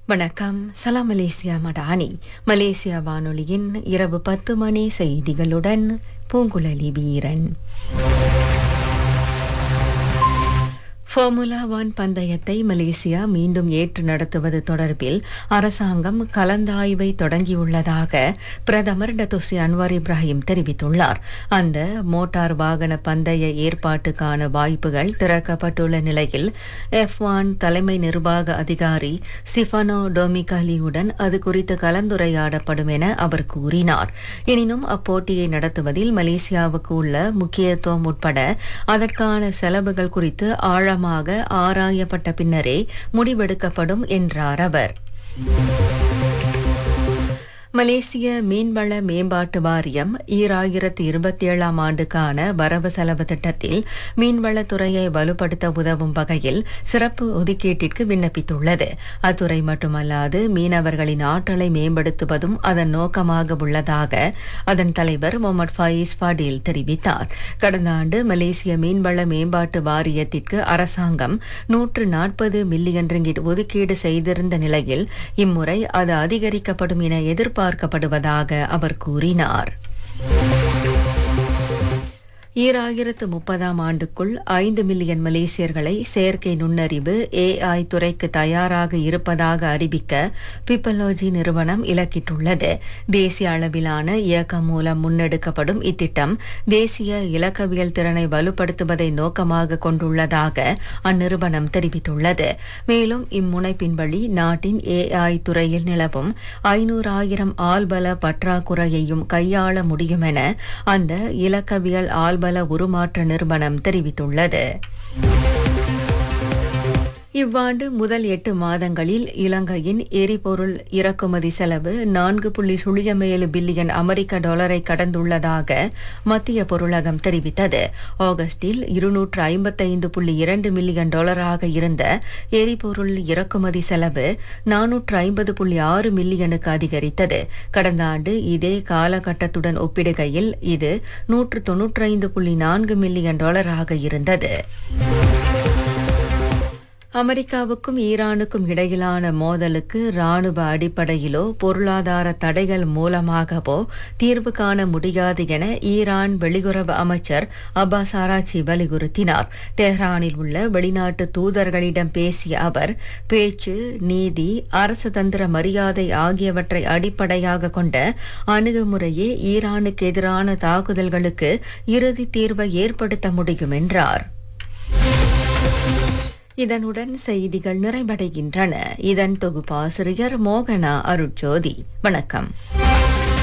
வணக்கம். சலாம் Malaysia Madani. Malaysia வானொலியின் இரவு 10 மணி செய்திகளுடன் பூங்குழலி வீரன். ஃபார்முலா 1 பந்தயத்தை மலேசியா மீண்டும் ஏற்று நடத்துவது தொடர்பில் அரசாங்கம் கலந்தாய்வை தொடங்கியுள்ளதாக பிரதமர் டத்தோஸ்ரீ அன்வார் இப்ராஹிம் தெரிவித்துள்ளார். அந்த மோட்டார் வாகன பந்தய ஏற்பாட்டுக்கான வாய்ப்புகள் திறக்கப்பட்டுள்ள நிலையில் F1 தலைமை நிர்வாக அதிகாரி ஸ்டிஃபானோ டொமிகாலியுடன் அது குறித்து கலந்துரையாடப்படும் என அவர் கூறினார். எனினும் அப்போட்டியை நடத்துவதில் மலேசியாவுக்கு உள்ள முக்கியத்துவம் உட்பட அதற்கான செலவுகள் குறித்து ஆழமாக ஆராயப்பட்ட பின்னரே முடிவெடுக்கப்படும் என்றார் அவர். மலேசிய மீன்வள மேம்பாட்டு வாரியம் 2027 ஆண்டுக்கான வரவு செலவு திட்டத்தில் மீன்வளத்துறையை வலுப்படுத்த உதவும் வகையில் சிறப்பு ஒதுக்கீட்டிற்கு விண்ணப்பித்துள்ளது. அத்துறை மட்டுமல்லாது மீனவர்களின் ஆற்றலை மேம்படுத்துவதும் அதன் நோக்கமாக உள்ளதாக அதன் தலைவர் முகமது ஃபயீஸ் ஃபடீல் தெரிவித்தார். கடந்த ஆண்டு மலேசிய மீன்வள மேம்பாட்டு வாரியத்திற்கு அரசாங்கம் 140 மில்லியன் ரிங்கிட் ஒதுக்கீடு செய்திருந்த நிலையில் இம்முறை அது அதிகரிக்கப்படும் என எதிர்பார்க்கப்படுவதாக அவர் கூறினார். 2030 ஆண்டுக்குள் 5 மில்லியன் மலேசியர்களை செயற்கை நுண்ணறிவு AI துறைக்கு தயாராக இருப்பதாக அறிவிக்க பிப்பலோஜி நிறுவனம் இலக்கிட்டுள்ளது. தேசிய அளவிலான இயக்கம் மூலம் முன்னெடுக்கப்படும் இத்திட்டம் தேசிய இலக்கவியல் திறனை வலுப்படுத்துவதை நோக்கமாக கொண்டுள்ளதாக அந்நிறுவனம் தெரிவித்துள்ளது. மேலும் இம்முனைப்பின் வழி நாட்டின் AI துறையில் நிலவும் 500,000 ஆள்பல பற்றாக்குறையையும் கையாள முடியும் என அந்த இலக்கவியல் ஆள்பல உருமாற்ற நிறுவனம் தெரிவித்துள்ளது. இவ்வாண்டு முதல் 8 மாதங்களில் இலங்கையின் எரிபொருள் இறக்குமதி செலவு 4.07 பில்லியன் அமெரிக்க டாலரை கடந்துள்ளதாக மத்திய பொருளகம் தெரிவித்தது. ஆகஸ்டில் 255.2 மில்லியன் டாலராக இருந்த எரிபொருள் இறக்குமதி செலவு 450.6 மில்லியனுக்கு அதிகரித்தது. கடந்த ஆண்டு இதே காலகட்டத்துடன் ஒப்பிடுகையில் இது 195.4 மில்லியன் டாலராக இருந்தது. அமெரிக்காவுக்கும் ஈரானுக்கும் இடையிலான மோதலுக்கு இராணுவ அடிப்படையிலோ பொருளாதார தடைகள் மூலமாகவோ தீர்வு காண முடியாது என ஈரான் வெளியுறவு அமைச்சர் அப்பாஸ் ஆராச்சி வலியுறுத்தினார். தெஹ்ரானில் உள்ள வெளிநாட்டு தூதர்களிடம் பேசிய அவர், பேச்சு, நீதி, அரசு தந்திர மரியாதை ஆகியவற்றை அடிப்படையாக கொண்ட அணுகுமுறையே ஈரானுக்கு எதிரான தாக்குதல்களுக்கு இறுதி தீர்வை ஏற்படுத்த முடியும் என்றார். இதனுடன் செய்திகள் நிறைவடைகின்றன. இதன் தொகுப்பாசிரியர் மோகனா அருட்ஜோதி. வணக்கம்.